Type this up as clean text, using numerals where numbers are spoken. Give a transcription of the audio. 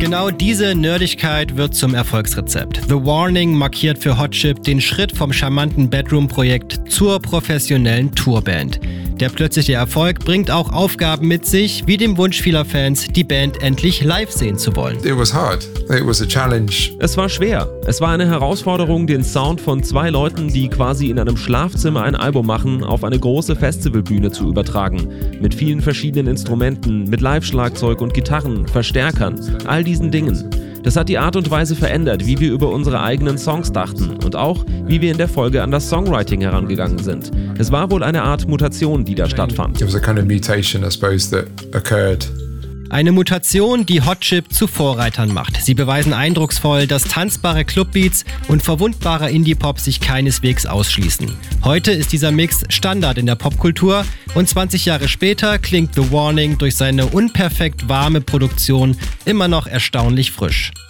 genau diese Nerdigkeit wird zum Erfolgsrezept. The Warning markiert für Hot Chip den Schritt vom charmanten Bedroom-Projekt zur professionellen Tourband. Der plötzliche Erfolg bringt auch Aufgaben mit sich, wie dem Wunsch vieler Fans, die Band endlich live sehen zu wollen. It was hard. It was a challenge. Es war schwer. Es war eine Herausforderung, den Sound von 2 Leuten, die quasi in einem Schlafzimmer ein Album machen, auf eine große Festivalbühne zu übertragen. Mit vielen verschiedenen Instrumenten, mit Live-Schlagzeug und Gitarren, Verstärkern, all diesen Dingen. Das hat die Art und Weise verändert, wie wir über unsere eigenen Songs dachten und auch, wie wir in der Folge an das Songwriting herangegangen sind. Es war wohl eine Art Mutation, die da stattfand. It was a kind of mutation, I suppose, that occurred. Eine Mutation, die Hot Chip zu Vorreitern macht. Sie beweisen eindrucksvoll, dass tanzbare Clubbeats und verwundbarer Indie-Pop sich keineswegs ausschließen. Heute ist dieser Mix Standard in der Popkultur und 20 Jahre später klingt The Warning durch seine unperfekt warme Produktion immer noch erstaunlich frisch.